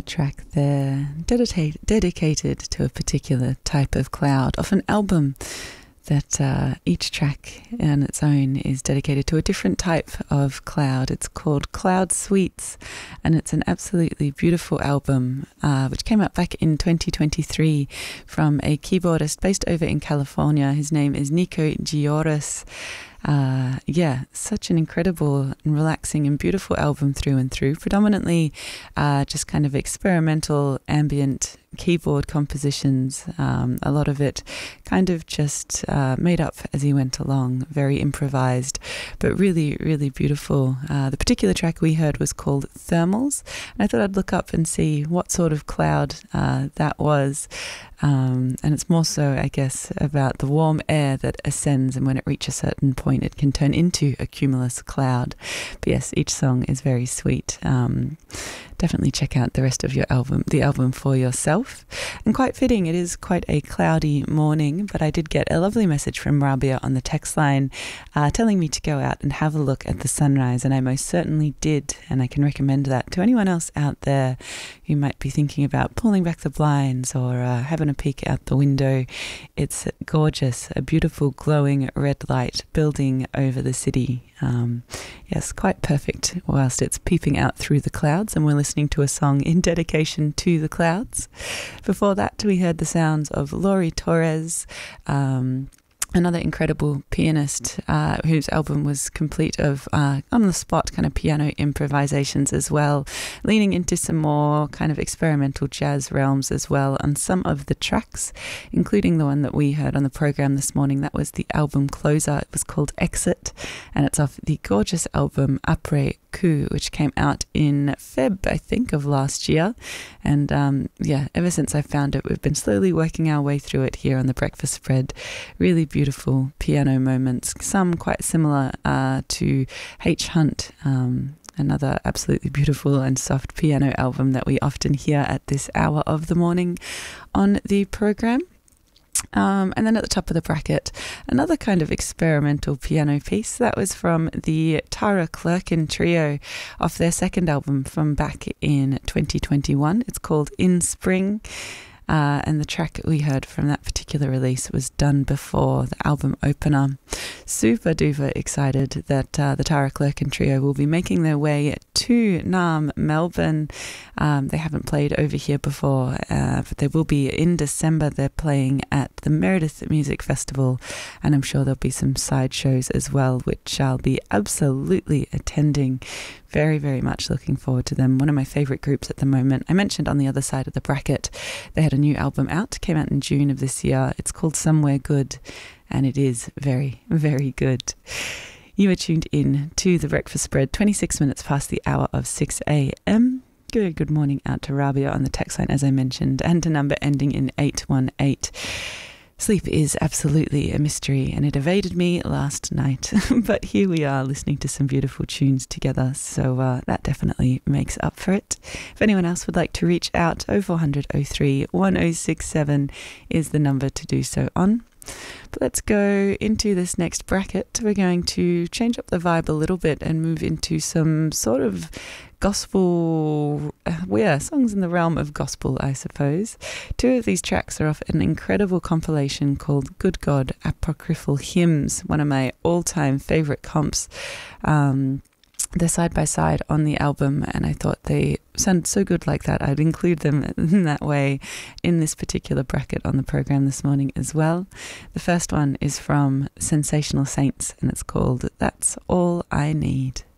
track there dedicated to a particular type of cloud, off an album that each track on its own is dedicated to a different type of cloud. It's called Cloud Suites, and it's an absolutely beautiful album which came out back in 2023 from a keyboardist based over in California. His name is Nico Gioris. Such an incredible and relaxing and beautiful album through and through. Predominantly just kind of experimental ambient keyboard compositions, a lot of it kind of just made up as he went along, very improvised, but really, really beautiful. The particular track we heard was called Thermals, and I thought I'd look up and see what sort of cloud that was. And it's more so, I guess, about the warm air that ascends, and when it reaches a certain point, it can turn into a cumulus cloud. But yes, each song is very sweet. Definitely check out the rest of the album for yourself. And quite fitting, it is quite a cloudy morning, but I did get a lovely message from Rabia on the text line telling me to go out and have a look at the sunrise, and I most certainly did, and I can recommend that to anyone else out there who might be thinking about pulling back the blinds or having a peek out the window. It's gorgeous, a beautiful glowing red light building over the city. Yes, quite perfect whilst it's peeping out through the clouds, and we're listening to a song in dedication to the clouds. Before that, we heard the sounds of Laurie Torres, another incredible pianist whose album was complete of on-the-spot kind of piano improvisations as well, leaning into some more kind of experimental jazz realms as well on some of the tracks, including the one that we heard on the program this morning. That was the album closer. It was called Exit, and it's off the gorgeous album Après Coup, which came out in Feb, I think, of last year. And ever since I found it, we've been slowly working our way through it here on the Breakfast Spread. Really beautiful piano moments, some quite similar to H. Hunt, another absolutely beautiful and soft piano album that we often hear at this hour of the morning on the program. And then at the top of the bracket, another kind of experimental piano piece. That was from the Tara Clerkin Trio off their second album from back in 2021. It's called In Spring. And the track we heard from that particular release was Done Before, the album opener. Super duper excited that the Tara Clerkin Trio will be making their way to NAMM Melbourne. They haven't played over here before, but they will be in December. They're playing at the Meredith Music Festival, and I'm sure there'll be some side shows as well, which I'll be absolutely attending. Very, very much looking forward to them. One of my favourite groups at the moment. I mentioned on the other side of the bracket, they had a new album out, came out in June of this year. It's called Somewhere Good, and it is very, very good. You are tuned in to The Breakfast Spread, 26 minutes past the hour of 6 a.m. Good morning out to Rabia on the text line, as I mentioned, and a number ending in 818. Sleep is absolutely a mystery, and it evaded me last night. But here we are listening to some beautiful tunes together, so that definitely makes up for it. If anyone else would like to reach out, 0400 03 1067 is the number to do so on. But let's go into this next bracket. We're going to change up the vibe a little bit and move into some sort of gospel, songs in the realm of gospel, I suppose. Two of these tracks are off an incredible compilation called Good God Apocryphal Hymns, one of my all-time favourite comps. They're side by side on the album, and I thought they sounded so good like that I'd include them in that way in this particular bracket on the program this morning as well. The first one is from Sensational Saints, and it's called That's All I Need.